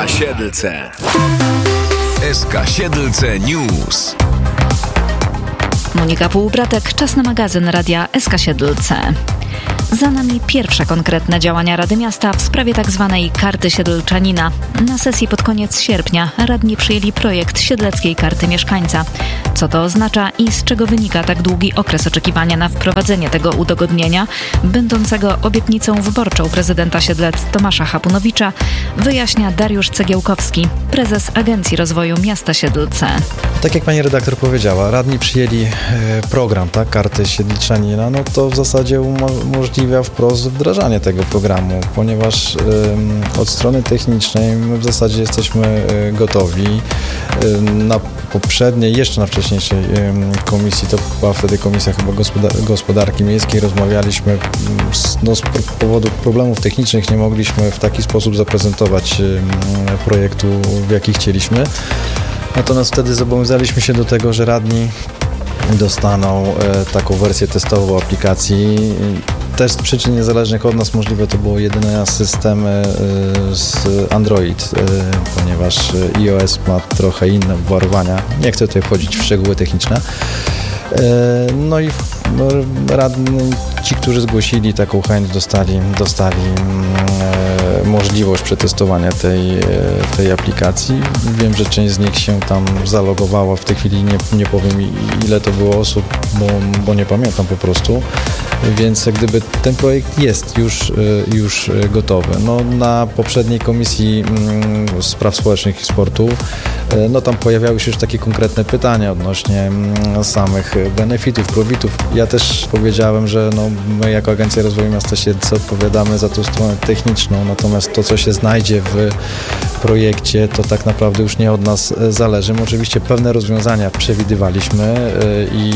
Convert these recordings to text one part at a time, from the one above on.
SK Siedlce. SK Siedlce News. Monika Półbratek, czas na magazyn Radia SK Siedlce. Za nami pierwsze konkretne działania Rady Miasta w sprawie tzw. karty siedlczanina. Na sesji pod koniec sierpnia radni przyjęli projekt siedleckiej karty mieszkańca. Co to oznacza i z czego wynika tak długi okres oczekiwania na wprowadzenie tego udogodnienia, będącego obietnicą wyborczą prezydenta Siedlec Tomasza Hapunowicza, wyjaśnia Dariusz Cegiełkowski, prezes Agencji Rozwoju Miasta Siedlce. Tak jak pani redaktor powiedziała, radni przyjęli program, tak, karty siedlczanina, no to w zasadzie umożliwia wprost wdrażanie tego programu, ponieważ od strony technicznej my w zasadzie jesteśmy gotowi. Na poprzedniej, jeszcze na wcześniejszej komisji, to była wtedy komisja chyba gospodarki miejskiej, rozmawialiśmy, z powodu problemów technicznych nie mogliśmy w taki sposób zaprezentować projektu, w jaki chcieliśmy. Natomiast wtedy zobowiązaliśmy się do tego, że radni dostaną taką wersję testową aplikacji. Też z przyczyn niezależnych od nas możliwe to było jedyne systemy z Android, ponieważ iOS ma trochę inne obwarowania. Nie chcę tutaj wchodzić w szczegóły techniczne. No i radni, ci, którzy zgłosili taką chęć, dostali możliwość przetestowania tej aplikacji. Wiem, że część z nich się tam zalogowała. W tej chwili nie powiem, ile to było osób, bo nie pamiętam po prostu. Więc jak gdyby ten projekt jest już gotowy. No, na poprzedniej komisji spraw społecznych i sportu no tam pojawiały się już takie konkretne pytania odnośnie samych benefitów, profitów. Ja też powiedziałem, że no, my jako Agencja Rozwoju Miasta Siedlce odpowiadamy za tą stronę techniczną, natomiast to, co się znajdzie w projekcie, to tak naprawdę już nie od nas zależy. My oczywiście pewne rozwiązania przewidywaliśmy i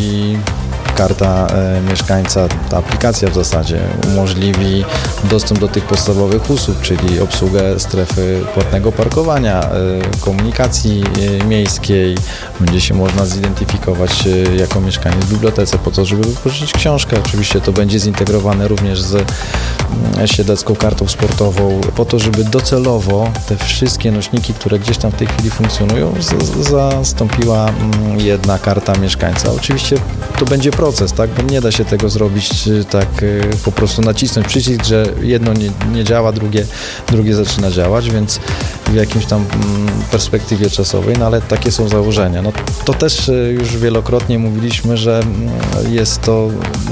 karta mieszkańca, ta aplikacja w zasadzie umożliwi dostęp do tych podstawowych usług, czyli obsługę strefy płatnego parkowania, komunikacji miejskiej. Będzie się można zidentyfikować jako mieszkaniec w bibliotece po to, żeby wypożyczyć książkę. Oczywiście to będzie zintegrowane również z siedlecką kartą sportową, po to, żeby docelowo te wszystkie nośniki, które gdzieś tam w tej chwili funkcjonują, zastąpiła jedna karta mieszkańca. Oczywiście to będzie proces, tak? Bo nie da się tego zrobić tak po prostu nacisnąć przycisk, że jedno nie działa, drugie zaczyna działać, więc w jakimś tam perspektywie czasowej, no ale takie są założenia. No, to też już wielokrotnie mówiliśmy, że jest to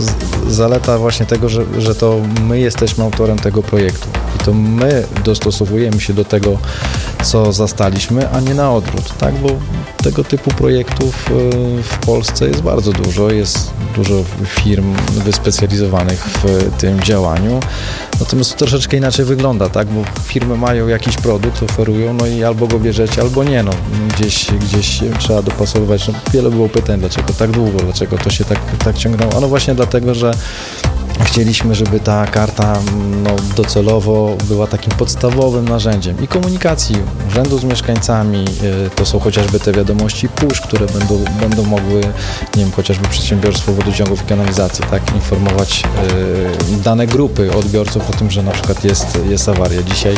zaleta właśnie tego, że to my jesteśmy autorem tego projektu i to my dostosowujemy się do tego, co zastaliśmy, a nie na odwrót, tak? Bo tego typu projektów w Polsce jest bardzo dużo, jest dużo firm wyspecjalizowanych w tym działaniu, natomiast to troszeczkę inaczej wygląda, tak? Bo firmy mają jakiś produkt, oferują, no i albo go bierzecie, albo nie, no gdzieś trzeba dopasowywać. No, wiele było pytań, dlaczego tak długo, dlaczego to się tak ciągnęło, a no właśnie dlatego, że chcieliśmy, żeby ta karta docelowo była takim podstawowym narzędziem i komunikacji urzędu z mieszkańcami. To są chociażby te wiadomości push, które będą mogły, nie wiem, chociażby przedsiębiorstwo wodociągów i kanalizacji, tak, informować dane grupy odbiorców o tym, że na przykład jest awaria. Dzisiaj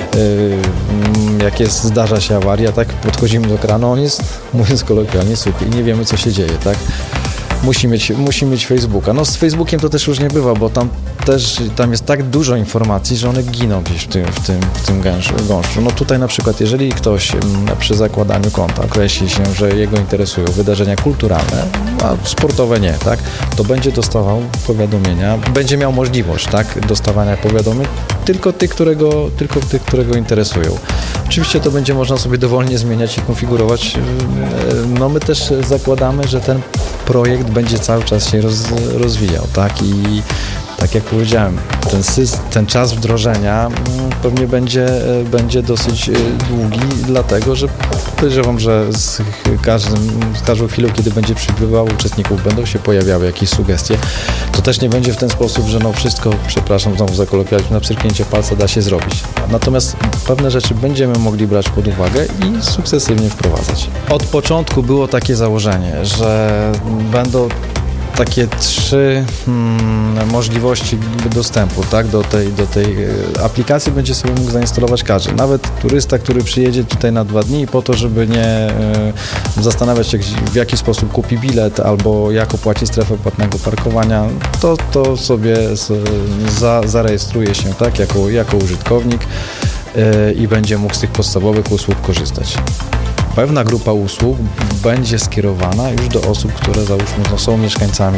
jak zdarza się awaria, tak, podchodzimy do kranu, on jest, mówiąc kolokwialnie, suchy i nie wiemy, co się dzieje, tak. Musi mieć Facebooka. No z Facebookiem to też już nie bywa, bo tam jest tak dużo informacji, że one giną gdzieś w tym gąszczu. No tutaj na przykład, jeżeli ktoś przy zakładaniu konta określi się, że jego interesują wydarzenia kulturalne, a sportowe nie, tak, to będzie dostawał powiadomienia, będzie miał możliwość, tak, dostawania powiadomień tylko tych, którego interesują. Oczywiście to będzie można sobie dowolnie zmieniać i konfigurować. No my też zakładamy, że ten projekt będzie cały czas się rozwijał, tak? I tak jak powiedziałem, ten czas wdrożenia pewnie będzie dosyć długi, dlatego że podejrzewam, że z każdą chwilą, kiedy będzie przybywało uczestników, będą się pojawiały jakieś sugestie. To też nie będzie w ten sposób, że no wszystko, przepraszam znowu za kolokwializm, na pstryknięcie palca da się zrobić. Natomiast pewne rzeczy będziemy mogli brać pod uwagę i sukcesywnie wprowadzać. Od początku było takie założenie, że będą takie 3 możliwości dostępu, tak, do tej aplikacji będzie sobie mógł zainstalować każdy. Nawet turysta, który przyjedzie tutaj na 2 dni po to, żeby nie zastanawiać się, w jaki sposób kupi bilet albo jak opłaci strefę płatnego parkowania, to sobie zarejestruje się, tak, jako użytkownik i będzie mógł z tych podstawowych usług korzystać. Pewna grupa usług będzie skierowana już do osób, które załóżmy są mieszkańcami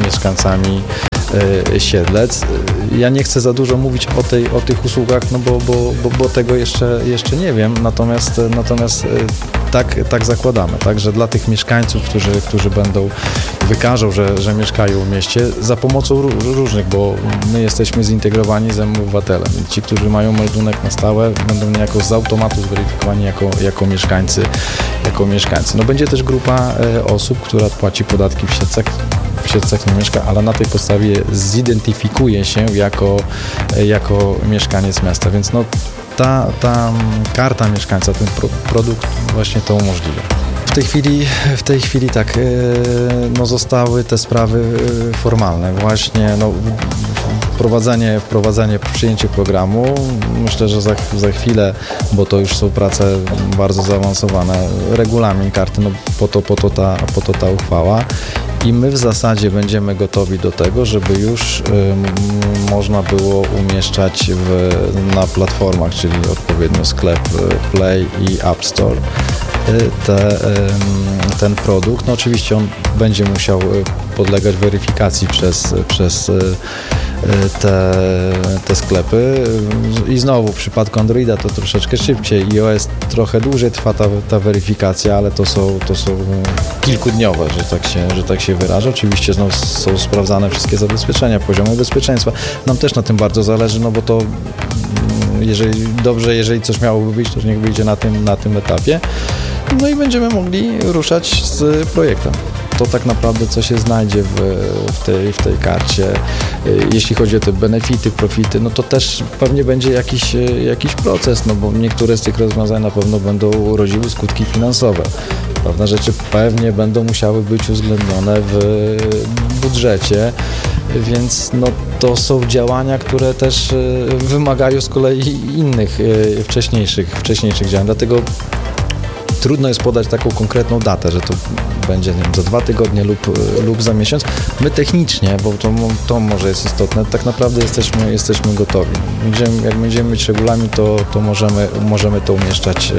Siedlec. Ja nie chcę za dużo mówić o tych usługach, no bo tego jeszcze nie wiem, natomiast tak zakładamy, tak, że dla tych mieszkańców, którzy wykażą, że mieszkają w mieście za pomocą różnych, bo my jesteśmy zintegrowani z obywatelem. Ci, którzy mają meldunek na stałe, będą niejako z automatu zweryfikowani jako mieszkańcy. No będzie też grupa osób, która płaci podatki w Siedlcach nie mieszka, ale na tej podstawie zidentyfikuje się jako mieszkaniec miasta, więc no ta karta mieszkańca, ten produkt właśnie to umożliwia. W tej chwili tak, no zostały te sprawy formalne, właśnie no wprowadzenie, przyjęcie programu. Myślę, że za chwilę, bo to już są prace bardzo zaawansowane, regulamin karty, no po to ta uchwała. I my w zasadzie będziemy gotowi do tego, żeby już można było umieszczać na platformach, czyli odpowiednio sklep Play i App Store ten produkt. No oczywiście on będzie musiał podlegać weryfikacji przez te sklepy i znowu w przypadku Androida to troszeczkę szybciej, iOS trochę dłużej trwa ta weryfikacja, ale to są kilkudniowe, że tak się wyrażę. Oczywiście znowu są sprawdzane wszystkie zabezpieczenia, poziomy bezpieczeństwa. Nam też na tym bardzo zależy, no bo to jeżeli coś miałoby być, to niech wyjdzie na tym etapie. No i będziemy mogli ruszać z projektem. To tak naprawdę, co się znajdzie w tej karcie. Jeśli chodzi o te benefity, profity, no to też pewnie będzie jakiś proces, no bo niektóre z tych rozwiązań na pewno będą rodziły skutki finansowe. Pewne rzeczy pewnie będą musiały być uwzględnione w budżecie, więc no to są działania, które też wymagają z kolei innych wcześniejszych działań. Dlatego trudno jest podać taką konkretną datę, że to będzie za 2 tygodnie lub za miesiąc. My technicznie, bo to może jest istotne, tak naprawdę jesteśmy gotowi. Jak będziemy mieć regulamin, to możemy to umieszczać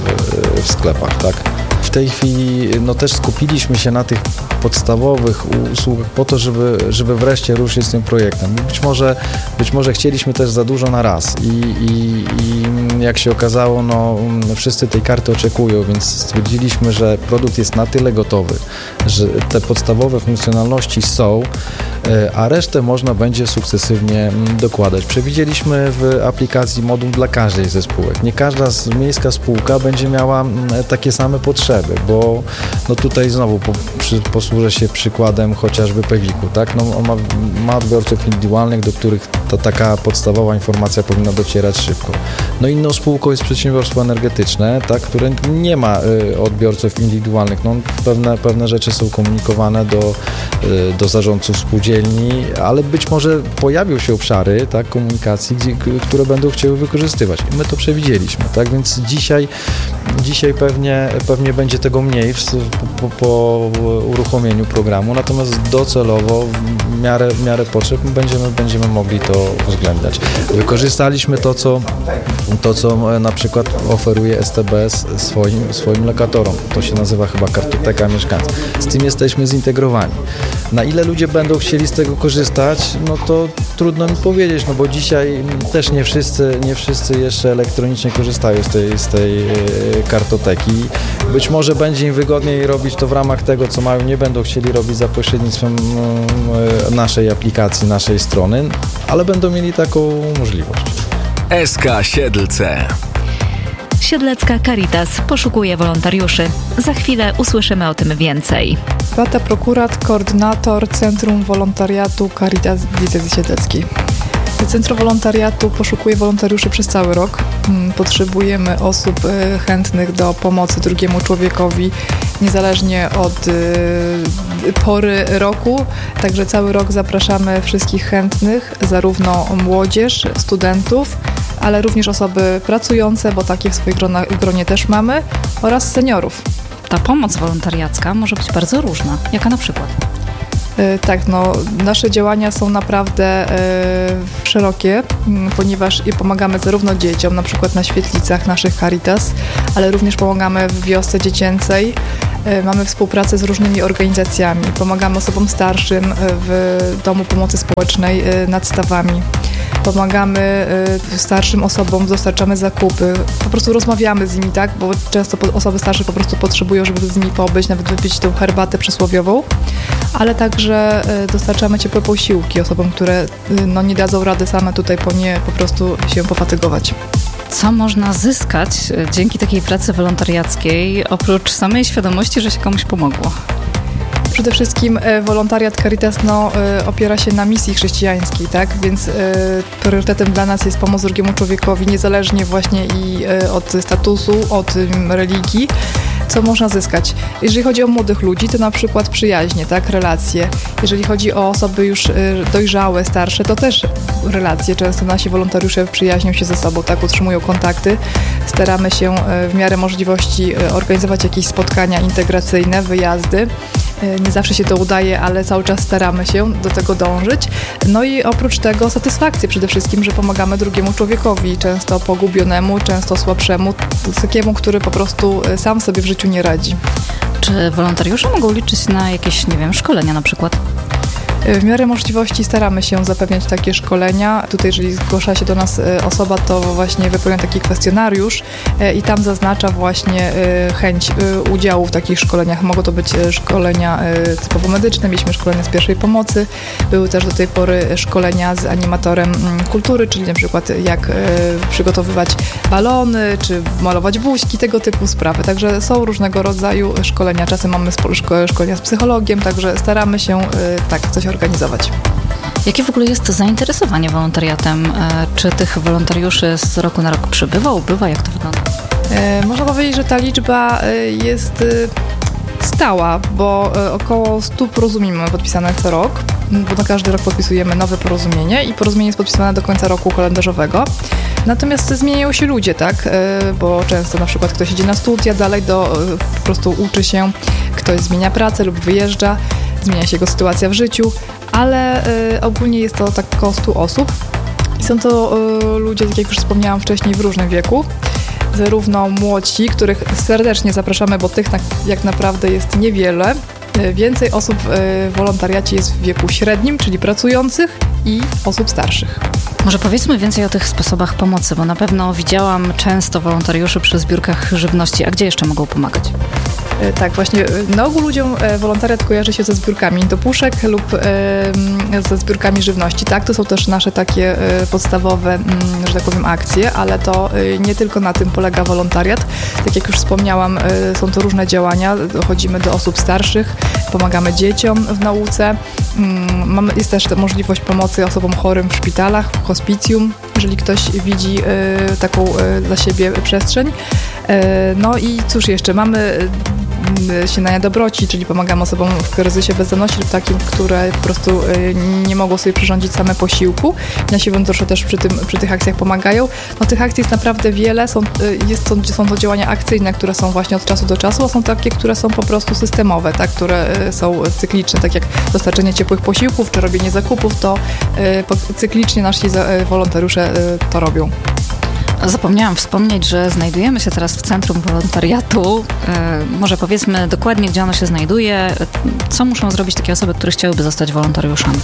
w sklepach, tak? W tej chwili no też skupiliśmy się na tych podstawowych usługach po to, żeby wreszcie ruszyć z tym projektem. Być może chcieliśmy też za dużo na raz i jak się okazało, no wszyscy tej karty oczekują, więc stwierdziliśmy, że produkt jest na tyle gotowy, że te podstawowe funkcjonalności są, a resztę można będzie sukcesywnie dokładać. Przewidzieliśmy w aplikacji moduł dla każdej ze spółek. Nie każda miejska spółka będzie miała takie same potrzeby, bo no tutaj znowu posłużę się przykładem chociażby Pewiku, tak? No, on ma odbiorców indywidualnych, do których taka podstawowa informacja powinna docierać szybko. No inną spółką jest przedsiębiorstwo energetyczne, tak? Które nie ma odbiorców indywidualnych. No, pewne rzeczy są komunikowane do zarządców spółdzielni, ale być może pojawią się obszary, tak, komunikacji, które będą chciały wykorzystywać. I my to przewidzieliśmy, tak? Więc dzisiaj pewnie będzie tego mniej po uruchomieniu programu, natomiast docelowo w miarę potrzeb będziemy mogli to uwzględniać. Wykorzystaliśmy to, co na przykład oferuje STBS swoim lokatorom. To się nazywa chyba kartoteka mieszkańca. Z tym jesteśmy zintegrowani. Na ile ludzie będą chcieli z tego korzystać, no to trudno mi powiedzieć, no bo dzisiaj też nie wszyscy jeszcze elektronicznie korzystają z tej kartoteki. Być może będzie im wygodniej robić to w ramach tego, co mają, nie będą chcieli robić za pośrednictwem naszej aplikacji, naszej strony, ale będą mieli taką możliwość. SK Siedlce. Siedlecka Caritas poszukuje wolontariuszy. Za chwilę usłyszymy o tym więcej. Beata Prokurat, koordynator Centrum Wolontariatu Caritas Diecezji Siedleckiej. Centrum Wolontariatu poszukuje wolontariuszy przez cały rok. Potrzebujemy osób chętnych do pomocy drugiemu człowiekowi niezależnie od pory roku. Także cały rok zapraszamy wszystkich chętnych, zarówno młodzież, studentów, ale również osoby pracujące, bo takie w swoim gronie też mamy, oraz seniorów. Ta pomoc wolontariacka może być bardzo różna. Jaka na przykład? Tak, nasze działania są naprawdę szerokie, ponieważ pomagamy zarówno dzieciom, na przykład na świetlicach naszych Caritas, ale również pomagamy w wiosce dziecięcej. Mamy współpracę z różnymi organizacjami, pomagamy osobom starszym w Domu Pomocy Społecznej nad Stawami. Pomagamy starszym osobom, dostarczamy zakupy, po prostu rozmawiamy z nimi, tak, bo często osoby starsze po prostu potrzebują, żeby z nimi pobyć, nawet wypić tą herbatę przysłowiową, ale także dostarczamy ciepłe posiłki osobom, które nie dadzą rady same tutaj po prostu się pofatygować. Co można zyskać dzięki takiej pracy wolontariackiej, oprócz samej świadomości, że się komuś pomogło? Przede wszystkim wolontariat Caritas opiera się na misji chrześcijańskiej, tak? Więc priorytetem dla nas jest pomoc drugiemu człowiekowi, niezależnie właśnie i od statusu, od religii. Co można zyskać? Jeżeli chodzi o młodych ludzi, to na przykład przyjaźnie, tak? Relacje. Jeżeli chodzi o osoby już dojrzałe, starsze, to też relacje. Często nasi wolontariusze przyjaźnią się ze sobą, tak? Utrzymują kontakty. Staramy się w miarę możliwości organizować jakieś spotkania integracyjne, wyjazdy. Nie zawsze się to udaje, ale cały czas staramy się do tego dążyć. No i oprócz tego satysfakcję przede wszystkim, że pomagamy drugiemu człowiekowi, często pogubionemu, często słabszemu, takiemu, który po prostu sam sobie w życiu nie radzi. Czy wolontariusze mogą liczyć na jakieś, szkolenia na przykład? W miarę możliwości staramy się zapewniać takie szkolenia. Tutaj, jeżeli zgłasza się do nas osoba, to właśnie wypełnia taki kwestionariusz i tam zaznacza właśnie chęć udziału w takich szkoleniach. Mogą to być szkolenia typowo medyczne, mieliśmy szkolenia z pierwszej pomocy. Były też do tej pory szkolenia z animatorem kultury, czyli na przykład jak przygotowywać balony, czy malować buźki, tego typu sprawy. Także są różnego rodzaju szkolenia. Czasem mamy szkolenia z psychologiem, także staramy się coś organizować. Jakie w ogóle jest zainteresowanie wolontariatem? Czy tych wolontariuszy z roku na rok przybywa, ubywa? Jak to wygląda? Można powiedzieć, że ta liczba jest stała, bo około 100 porozumień mamy podpisane co rok, bo na każdy rok podpisujemy nowe porozumienie i porozumienie jest podpisywane do końca roku kalendarzowego. Natomiast zmieniają się ludzie, tak? Bo często na przykład ktoś idzie na studia, dalej po prostu uczy się, ktoś zmienia pracę lub wyjeżdża, zmienia się jego sytuacja w życiu, ale ogólnie jest to tak około 100 osób. I są to ludzie, tak jak już wspomniałam wcześniej, w różnym wieku. Zarówno młodsi, których serdecznie zapraszamy, bo tych jak naprawdę jest niewiele. Więcej osób w wolontariacie jest w wieku średnim, czyli pracujących, i osób starszych. Może powiedzmy więcej o tych sposobach pomocy, bo na pewno widziałam często wolontariuszy przy zbiórkach żywności. A gdzie jeszcze mogą pomagać? Tak, właśnie na ogół ludziom wolontariat kojarzy się ze zbiórkami do puszek lub ze zbiórkami żywności. Tak, to są też nasze takie podstawowe, że tak powiem, akcje, ale to nie tylko na tym polega wolontariat. Tak jak już wspomniałam, są to różne działania. Dochodzimy do osób starszych, pomagamy dzieciom w nauce. Jest też możliwość pomocy osobom chorym w szpitalach, w hospicjum, jeżeli ktoś widzi taką dla siebie przestrzeń. No i cóż jeszcze, mamy śniadania dobroci, czyli pomagamy osobom w kryzysie bezdomności lub takim, które po prostu nie mogą sobie przyrządzić same posiłku. Nasi wolontariusze też przy tych akcjach pomagają. No, tych akcji jest naprawdę wiele. Są to działania akcyjne, które są właśnie od czasu do czasu, a są takie, które są po prostu systemowe, tak, które są cykliczne, tak jak dostarczenie ciepłych posiłków czy robienie zakupów, to cyklicznie nasi wolontariusze to robią. Zapomniałam wspomnieć, że znajdujemy się teraz w Centrum Wolontariatu. Może powiedzmy dokładnie, gdzie ono się znajduje. Co muszą zrobić takie osoby, które chciałyby zostać wolontariuszami?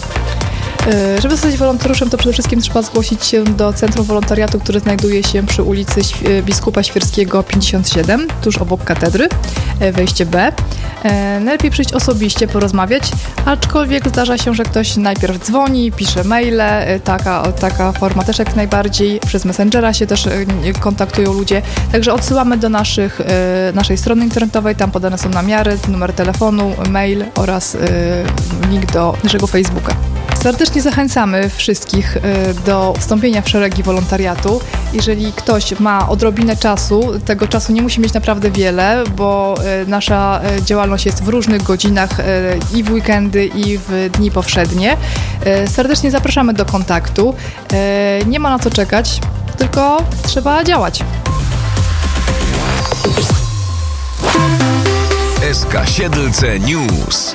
Żeby zostać wolontariuszem, to przede wszystkim trzeba zgłosić się do Centrum Wolontariatu, które znajduje się przy ulicy Biskupa Świerskiego 57, tuż obok katedry, wejście B. Najlepiej przyjść osobiście, porozmawiać, aczkolwiek zdarza się, że ktoś najpierw dzwoni, pisze maile, taka forma też jak najbardziej, przez Messengera się też kontaktują ludzie, także odsyłamy do naszej strony internetowej, tam podane są namiary, numer telefonu, mail oraz link do naszego Facebooka. Serdecznie zachęcamy wszystkich do wstąpienia w szeregi wolontariatu. Jeżeli ktoś ma odrobinę czasu, tego czasu nie musi mieć naprawdę wiele, bo nasza działalność jest w różnych godzinach i w weekendy, i w dni powszednie. Serdecznie zapraszamy do kontaktu. Nie ma na co czekać, tylko trzeba działać. SK Siedlce News.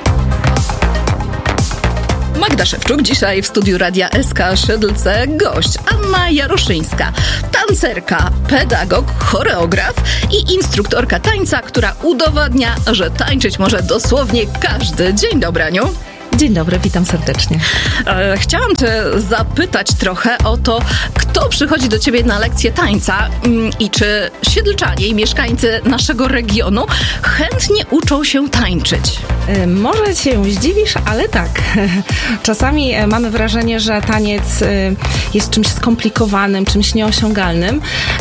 Magda Szewczuk, dzisiaj w studiu Radia SK Siedlce gość Anna Jaroszyńska, tancerka, pedagog, choreograf i instruktorka tańca, która udowadnia, że tańczyć może dosłownie każdy. Dzień dobry, Aniu. Dzień dobry, witam serdecznie. Chciałam Cię zapytać trochę o to, kto przychodzi do Ciebie na lekcje tańca i czy siedlczanie i mieszkańcy naszego regionu chętnie uczą się tańczyć? Może się zdziwisz, ale tak. Czasami mamy wrażenie, że taniec jest czymś skomplikowanym, czymś nieosiągalnym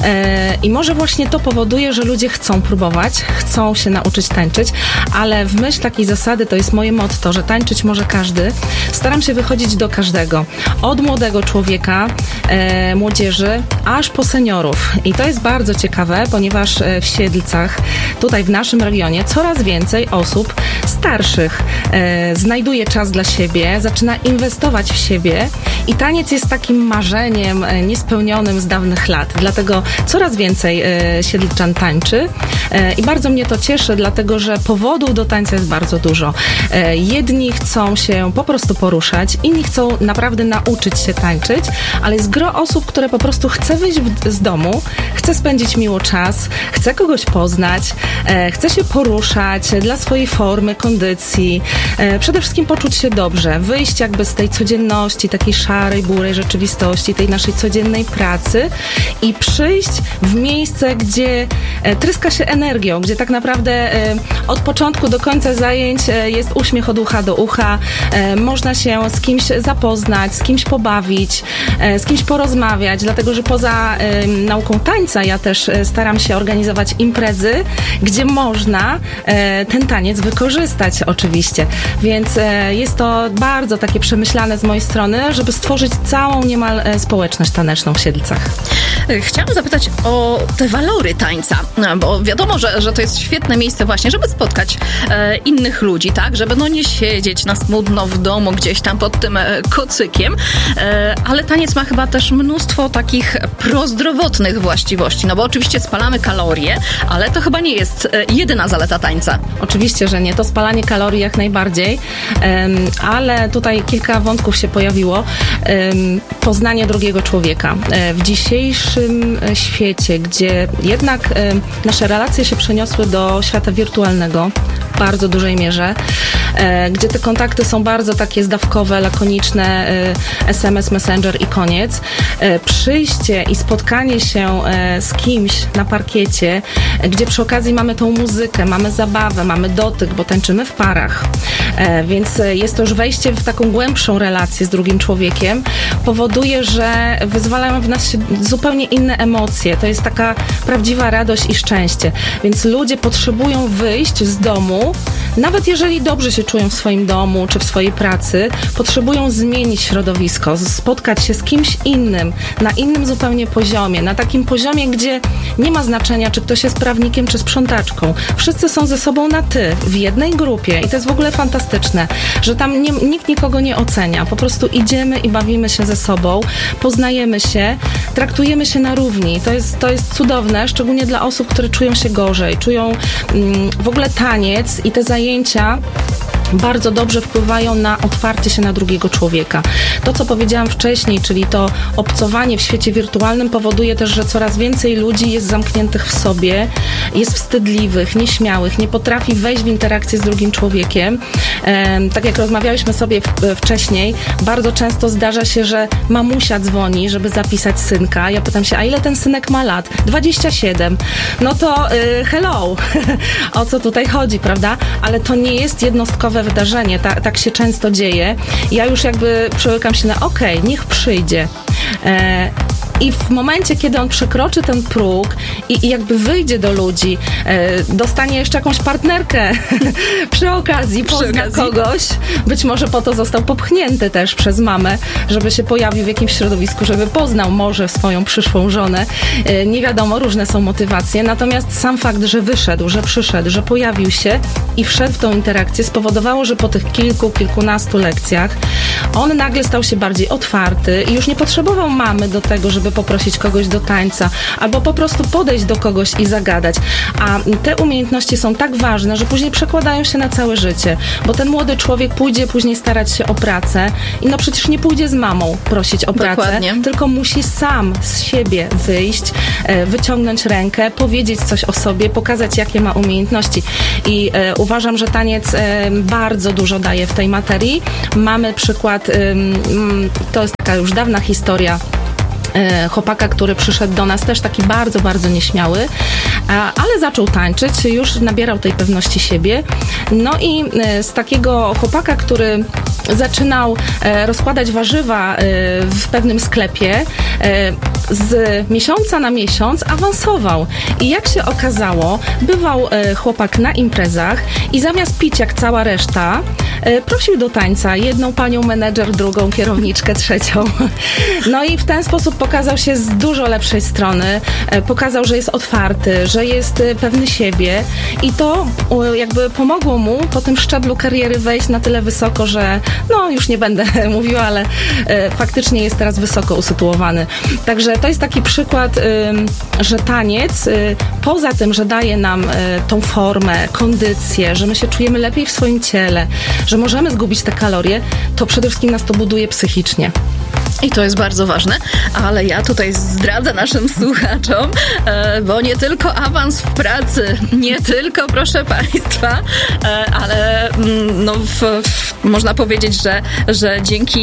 i może właśnie to powoduje, że ludzie chcą próbować, chcą się nauczyć tańczyć, ale w myśl takiej zasady, to jest moje motto, że tańczyć może każdy. Staram się wychodzić do każdego. Od młodego człowieka, młodzieży, aż po seniorów. I to jest bardzo ciekawe, ponieważ w Siedlcach, tutaj w naszym regionie, coraz więcej osób starszych znajduje czas dla siebie, zaczyna inwestować w siebie i taniec jest takim marzeniem niespełnionym z dawnych lat. Dlatego coraz więcej siedlczan tańczy i bardzo mnie to cieszy, dlatego że powodów do tańca jest bardzo dużo. Jedni chcą się po prostu poruszać, inni chcą naprawdę nauczyć się tańczyć, ale jest gro osób, które po prostu chce wyjść z domu, chce spędzić miło czas, chce kogoś poznać, chce się poruszać dla swojej formy, kondycji, przede wszystkim poczuć się dobrze, wyjść jakby z tej codzienności, takiej szarej, burej rzeczywistości, tej naszej codziennej pracy i przyjść w miejsce, gdzie tryska się energią, gdzie tak naprawdę od początku do końca zajęć jest uśmiech od ucha do ucha, można się z kimś zapoznać, z kimś pobawić, z kimś porozmawiać, dlatego że poza nauką tańca ja też staram się organizować imprezy, gdzie można ten taniec wykorzystać oczywiście, więc jest to bardzo takie przemyślane z mojej strony, żeby stworzyć całą niemal społeczność taneczną w Siedlcach. Chciałam zapytać o te walory tańca, bo wiadomo, że to jest świetne miejsce właśnie, żeby spotkać innych ludzi, tak? Żeby nie siedzieć na smutno w domu gdzieś tam pod tym kocykiem, ale taniec ma chyba też mnóstwo takich prozdrowotnych właściwości, bo oczywiście spalamy kalorie, ale to chyba nie jest jedyna zaleta tańca. Oczywiście, że nie. To spalanie kalorii jak najbardziej, ale tutaj kilka wątków się pojawiło. Poznanie drugiego człowieka. W dzisiejszym świecie, gdzie jednak nasze relacje się przeniosły do świata wirtualnego w bardzo dużej mierze, gdzie te kontakty są bardzo takie zdawkowe, lakoniczne, SMS, Messenger i koniec. Przyjście i spotkanie się z kimś na parkiecie, gdzie przy okazji mamy tą muzykę, mamy zabawę, mamy dotyk, bo tańczymy w parach. Więc jest to już wejście w taką głębszą relację z drugim człowiekiem, powoduje, że wyzwalają w nas się zupełnie inne emocje. To jest taka prawdziwa radość i szczęście. Więc ludzie potrzebują wyjść z domu, nawet jeżeli dobrze się czują w swoim domu czy w swojej pracy, potrzebują zmienić środowisko, spotkać się z kimś innym, na innym zupełnie poziomie, na takim poziomie, gdzie nie ma znaczenia, czy ktoś jest prawnikiem, czy sprzątaczką. Wszyscy są ze sobą na ty, w jednej grupie i to jest w ogóle fantastyczne, że tam nikt nikogo nie ocenia. Po prostu idziemy i bawimy się ze sobą, poznajemy się, traktujemy się na równi. To jest cudowne, szczególnie dla osób, które czują się gorzej, czują w ogóle taniec i te zajęcia bardzo dobrze wpływają na otwarcie się na drugiego człowieka. To, co powiedziałam wcześniej, czyli to obcowanie w świecie wirtualnym powoduje też, że coraz więcej ludzi jest zamkniętych w sobie, jest wstydliwych, nieśmiałych, nie potrafi wejść w interakcję z drugim człowiekiem. Tak jak rozmawialiśmy sobie wcześniej, bardzo często zdarza się, że mamusia dzwoni, żeby zapisać synka. Ja pytam się, a ile ten synek ma lat? 27. No to hello, o co tutaj chodzi, prawda? Ale to nie jest jednostkowe wydarzenie, tak się często dzieje. Ja już jakby przełykam się na niech przyjdzie. I w momencie, kiedy on przekroczy ten próg i jakby wyjdzie do ludzi, dostanie jeszcze jakąś partnerkę przy okazji, pozna kogoś, być może po to został popchnięty też przez mamę, żeby się pojawił w jakimś środowisku, żeby poznał może swoją przyszłą żonę. Nie wiadomo, różne są motywacje, natomiast sam fakt, że wyszedł, że przyszedł, że pojawił się i wszedł w tą interakcję, spowodowało, że po tych kilkunastu lekcjach on nagle stał się bardziej otwarty i już nie potrzebował mamy do tego, żeby poprosić kogoś do tańca, albo po prostu podejść do kogoś i zagadać. A te umiejętności są tak ważne, że później przekładają się na całe życie, bo ten młody człowiek pójdzie później starać się o pracę i no przecież nie pójdzie z mamą prosić o pracę, Dokładnie. tylko musi sam z siebie wyjść, wyciągnąć rękę, powiedzieć coś o sobie, pokazać, jakie ma umiejętności. I uważam, że taniec bardzo dużo daje w tej materii. Mamy przykład, to jest taka już dawna historia, chłopaka, który przyszedł do nas, też taki bardzo, bardzo nieśmiały, ale zaczął tańczyć, już nabierał tej pewności siebie. No i z takiego chłopaka, który zaczynał rozkładać warzywa w pewnym sklepie, z miesiąca na miesiąc awansował. I jak się okazało, bywał chłopak na imprezach i zamiast pić jak cała reszta, prosił do tańca jedną panią menedżer, drugą kierowniczkę, trzecią. No i w ten sposób pokazał się z dużo lepszej strony. Pokazał, że jest otwarty, że jest pewny siebie i to jakby pomogło mu po tym szczeblu kariery wejść na tyle wysoko, że no już nie będę mówiła, ale faktycznie jest teraz wysoko usytuowany. Także to jest taki przykład, że taniec poza tym, że daje nam tą formę, kondycję, że my się czujemy lepiej w swoim ciele, że możemy zgubić te kalorie, to przede wszystkim nas to buduje psychicznie. I to jest bardzo ważne, ale ja tutaj zdradzę naszym słuchaczom, bo nie tylko awans w pracy, nie tylko, proszę Państwa, ale no można powiedzieć, że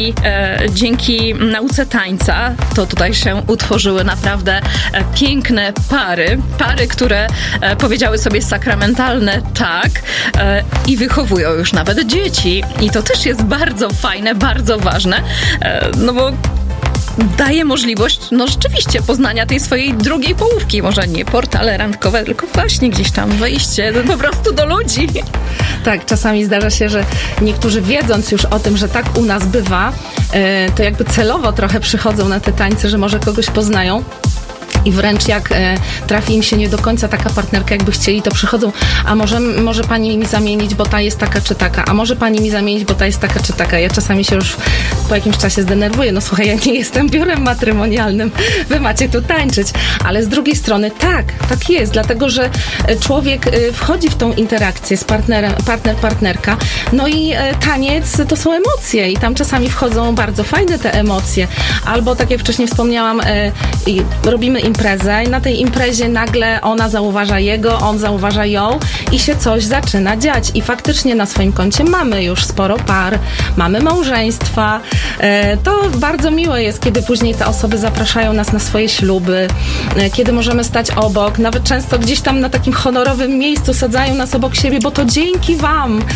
dzięki nauce tańca to tutaj się utworzyły naprawdę piękne pary, które powiedziały sobie sakramentalne tak i wychowują już nawet dzieci. I to też jest bardzo fajne, bardzo ważne, no bo daje możliwość, no rzeczywiście, poznania tej swojej drugiej połówki. Może nie portale randkowe, tylko właśnie gdzieś tam wejście po prostu do ludzi. Tak, czasami zdarza się, że niektórzy wiedząc już o tym, że tak u nas bywa, to jakby celowo trochę przychodzą na te tańce, że może kogoś poznają. I wręcz jak trafi im się nie do końca taka partnerka, jakby chcieli, to przychodzą, a może pani mi zamienić, bo ta jest taka czy taka, a może pani mi zamienić, bo ta jest taka czy taka. Ja czasami się już po jakimś czasie zdenerwuję. No słuchaj, ja nie jestem biurem matrymonialnym, wy macie tu tańczyć. Ale z drugiej strony tak jest, dlatego że człowiek wchodzi w tą interakcję z partnerka, no i taniec to są emocje i tam czasami wchodzą bardzo fajne te emocje. Albo tak jak wcześniej wspomniałam, robimy imprezę i na tej imprezie nagle ona zauważa jego, on zauważa ją i się coś zaczyna dziać. I faktycznie na swoim koncie mamy już sporo par, mamy małżeństwa. To bardzo miłe jest, kiedy później te osoby zapraszają nas na swoje śluby, kiedy możemy stać obok, nawet często gdzieś tam na takim honorowym miejscu sadzają nas obok siebie, bo to dzięki wam.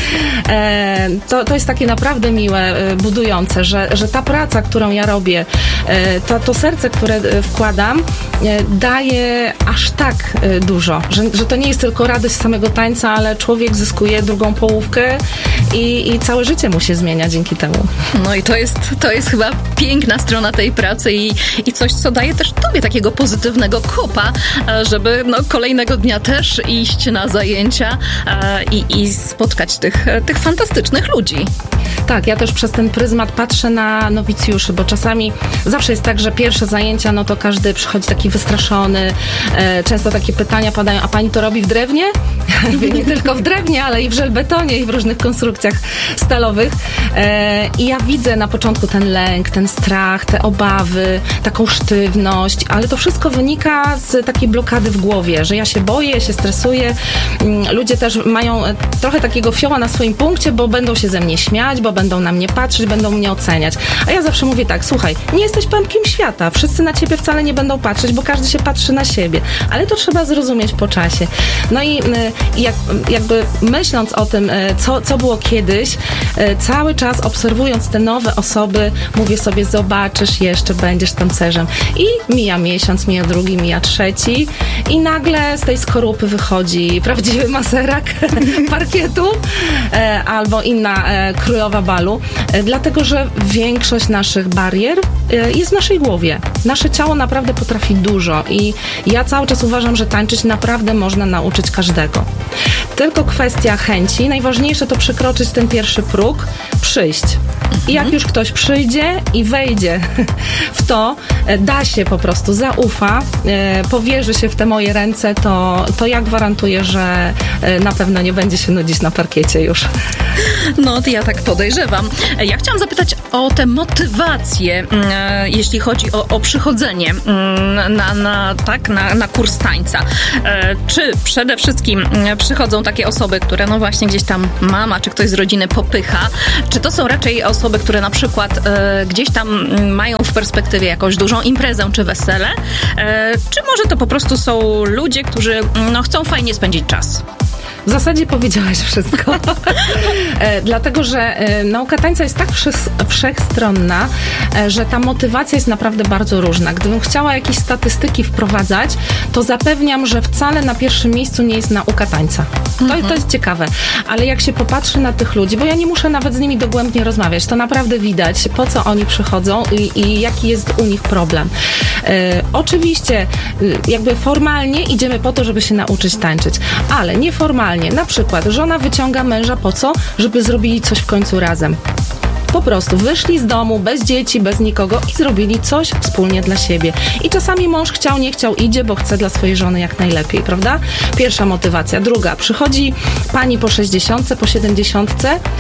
To jest takie naprawdę miłe, budujące, że ta praca, którą ja robię, to serce, które wkładam, daje aż tak dużo, że to nie jest tylko radość z samego tańca, ale człowiek zyskuje drugą połówkę i całe życie mu się zmienia dzięki temu. No i to jest chyba piękna strona tej pracy i coś, co daje też tobie takiego pozytywnego kopa, żeby kolejnego dnia też iść na zajęcia i spotkać tych fantastycznych ludzi. Tak, ja też przez ten pryzmat patrzę na nowicjuszy, bo czasami zawsze jest tak, że pierwsze zajęcia, no to każdy przychodzi taki wystraszony, często takie pytania padają, a pani to robi w drewnie? Nie tylko w drewnie, ale i w żelbetonie i w różnych konstrukcjach stalowych. I ja widzę na początku ten lęk, ten strach, te obawy, taką sztywność, ale to wszystko wynika z takiej blokady w głowie, że ja się boję, ja się stresuję. Ludzie też mają trochę takiego fioła na swoim punkcie, bo będą się ze mnie śmiać, bo będą na mnie patrzeć, będą mnie oceniać. A ja zawsze mówię tak, słuchaj, nie jesteś pępkiem świata, wszyscy na ciebie wcale nie będą patrzeć, bo każdy się patrzy na siebie, ale to trzeba zrozumieć po czasie. No i jakby myśląc o tym, co było kiedyś, cały czas obserwując te nowe osoby, mówię sobie, zobaczysz, jeszcze będziesz tancerzem. I mija miesiąc, mija drugi, mija trzeci i nagle z tej skorupy wychodzi prawdziwy maserak parkietu albo inna królowa balu, dlatego, że większość naszych barier jest w naszej głowie. Nasze ciało naprawdę potrafi dużo i ja cały czas uważam, że tańczyć naprawdę można nauczyć każdego. Tylko kwestia chęci. Najważniejsze to przekroczyć ten pierwszy próg, przyjść. I jak już ktoś przyjdzie i wejdzie w to, da się po prostu, zaufa, powierzy się w te moje ręce, to ja gwarantuję, że na pewno nie będzie się nudzić na parkiecie już. No, ja tak podejrzewam. Ja chciałam zapytać o tę motywację, jeśli chodzi o przychodzenie na kurs tańca. Czy przede wszystkim przychodzą takie osoby, które no właśnie gdzieś tam mama czy ktoś z rodziny popycha, czy to są raczej osoby, które na przykład gdzieś tam mają w perspektywie jakąś dużą imprezę czy wesele, czy może to po prostu są ludzie, którzy no, chcą fajnie spędzić czas? W zasadzie powiedziałaś wszystko. Dlatego, że nauka tańca jest tak wszechstronna, że ta motywacja jest naprawdę bardzo różna. Gdybym chciała jakieś statystyki wprowadzać, to zapewniam, że wcale na pierwszym miejscu nie jest nauka tańca. To jest ciekawe. Ale jak się popatrzy na tych ludzi, bo ja nie muszę nawet z nimi dogłębnie rozmawiać, to naprawdę widać, po co oni przychodzą i jaki jest u nich problem. Oczywiście, jakby formalnie idziemy po to, żeby się nauczyć tańczyć, ale nieformalnie. Na przykład żona wyciąga męża po co? Żeby zrobili coś w końcu razem. Po prostu wyszli z domu bez dzieci, bez nikogo i zrobili coś wspólnie dla siebie. I czasami mąż chciał, nie chciał, idzie, bo chce dla swojej żony jak najlepiej, prawda? Pierwsza motywacja. Druga, przychodzi pani po 60, po 70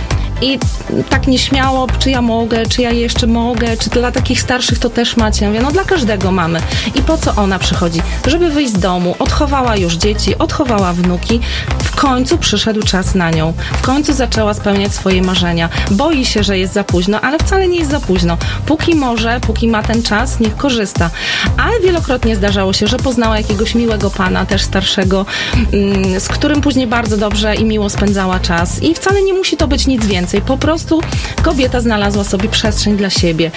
i tak nieśmiało, czy ja mogę, czy ja jeszcze mogę, czy dla takich starszych to też macie. Ja mówię, no dla każdego mamy. I po co ona przychodzi? Żeby wyjść z domu, odchowała już dzieci, odchowała wnuki, w końcu przyszedł czas na nią. W końcu zaczęła spełniać swoje marzenia. Boi się, że jest za późno, ale wcale nie jest za późno. Póki może, póki ma ten czas, niech korzysta. Ale wielokrotnie zdarzało się, że poznała jakiegoś miłego pana, też starszego, z którym później bardzo dobrze i miło spędzała czas. I wcale nie musi to być nic więcej. Po prostu kobieta znalazła sobie przestrzeń dla siebie.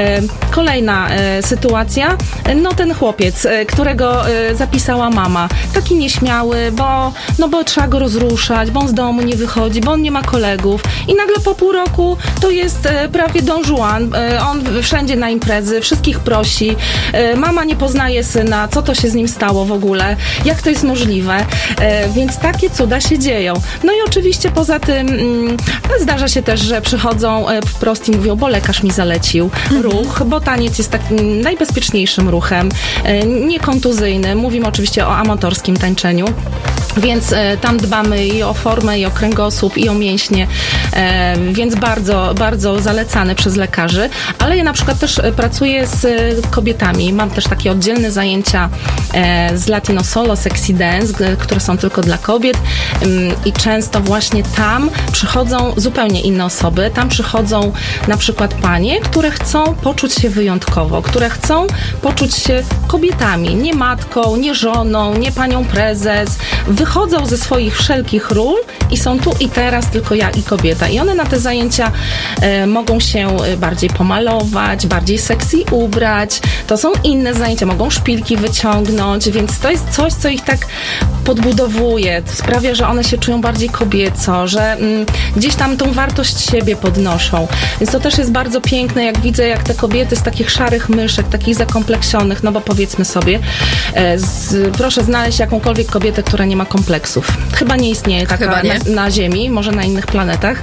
Kolejna sytuacja, no ten chłopiec, którego zapisała mama, taki nieśmiały, bo trzeba go rozruszać, bo on z domu nie wychodzi, bo on nie ma kolegów i nagle po pół roku to jest prawie Don Juan, on wszędzie na imprezy, wszystkich prosi, mama nie poznaje syna, co to się z nim stało w ogóle, jak to jest możliwe, więc takie cuda się dzieją. No i oczywiście poza tym zdarza się też, że przychodzą wprost i mówią, bo lekarz mi zalecił ruch, bo taniec jest takim najbezpieczniejszym ruchem, niekontuzyjny. Mówimy oczywiście o amatorskim tańczeniu. Więc tam dbamy i o formę, i o kręgosłup, i o mięśnie, więc bardzo, bardzo zalecane przez lekarzy. Ale ja na przykład też pracuję z kobietami. Mam też takie oddzielne zajęcia z Latino Solo, Sexy Dance, które są tylko dla kobiet i często właśnie tam przychodzą zupełnie inne osoby. Tam przychodzą na przykład panie, które chcą poczuć się wyjątkowo, które chcą poczuć się kobietami, nie matką, nie żoną, nie panią prezes. Wychodzą ze swoich wszelkich ról i są tu i teraz tylko ja i kobieta. I one na te zajęcia mogą się bardziej pomalować, bardziej sexy ubrać. To są inne zajęcia, mogą szpilki wyciągnąć, więc to jest coś, co ich tak podbudowuje. To sprawia, że one się czują bardziej kobieco, że gdzieś tam tą wartość siebie podnoszą. Więc to też jest bardzo piękne, jak widzę, jak te kobiety z takich szarych myszek, takich zakompleksionych, no bo powiedzmy sobie, proszę znaleźć jakąkolwiek kobietę, która nie ma kompleksów. Chyba nie istnieje taka na Ziemi, może na innych planetach.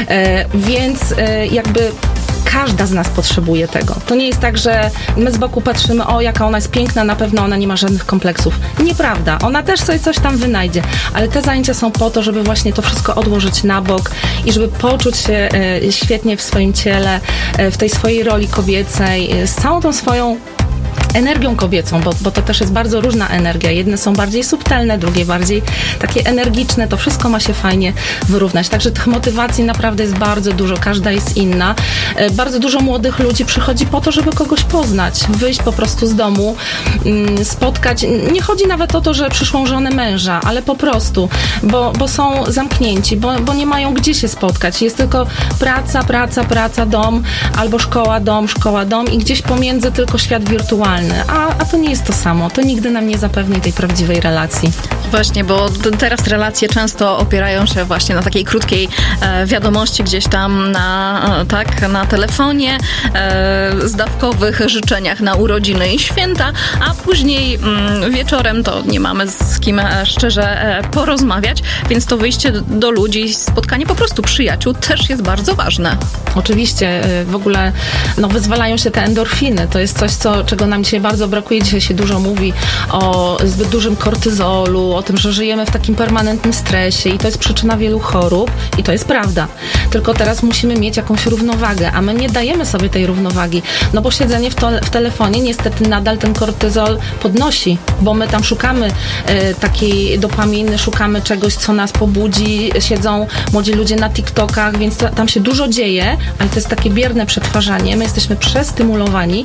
Więc jakby każda z nas potrzebuje tego. To nie jest tak, że my z boku patrzymy, o jaka ona jest piękna, na pewno ona nie ma żadnych kompleksów. Nieprawda. Ona też sobie coś tam wynajdzie. Ale te zajęcia są po to, żeby właśnie to wszystko odłożyć na bok i żeby poczuć się świetnie w swoim ciele, w tej swojej roli kobiecej, z całą tą swoją energią kobiecą, bo to też jest bardzo różna energia. Jedne są bardziej subtelne, drugie bardziej takie energiczne. To wszystko ma się fajnie wyrównać. Także tych motywacji naprawdę jest bardzo dużo. Każda jest inna. Bardzo dużo młodych ludzi przychodzi po to, żeby kogoś poznać. Wyjść po prostu z domu, spotkać. Nie chodzi nawet o to, że przyszłą żonę męża, ale po prostu, bo są zamknięci, bo nie mają gdzie się spotkać. Jest tylko praca, dom, albo szkoła, dom i gdzieś pomiędzy tylko świat wirtualny. A to nie jest to samo. To nigdy nam nie zapewni tej prawdziwej relacji. Właśnie, bo teraz relacje często opierają się właśnie na takiej krótkiej wiadomości gdzieś tam na telefonie, zdawkowych życzeniach na urodziny i święta, a później wieczorem to nie mamy z kim szczerze porozmawiać, więc to wyjście do ludzi, spotkanie po prostu przyjaciół też jest bardzo ważne. Oczywiście, w ogóle wyzwalają się te endorfiny. To jest coś, czego nam dzisiaj bardzo brakuje. Dzisiaj się dużo mówi o zbyt dużym kortyzolu, o tym, że żyjemy w takim permanentnym stresie i to jest przyczyna wielu chorób i to jest prawda. Tylko teraz musimy mieć jakąś równowagę, a my nie dajemy sobie tej równowagi, bo siedzenie w telefonie niestety nadal ten kortyzol podnosi, bo my tam szukamy takiej dopaminy, szukamy czegoś, co nas pobudzi. Siedzą młodzi ludzie na TikTokach, więc tam się dużo dzieje, ale to jest takie bierne przetwarzanie. My jesteśmy przestymulowani